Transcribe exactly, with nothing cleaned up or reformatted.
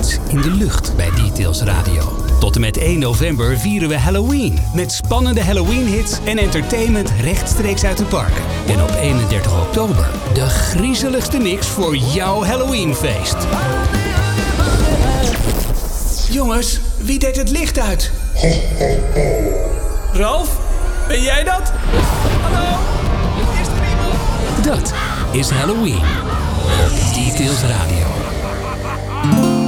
hits in de lucht bij Details Radio. Tot en met één november vieren we Halloween. Met spannende Halloween-hits en entertainment rechtstreeks uit de parken. En op eenendertig oktober de griezeligste mix voor jouw Halloweenfeest. Jongens, wie deed het licht uit? Ralf, ben jij dat? Hallo? Is er iemand? Dat is Halloween. Op Details Radio.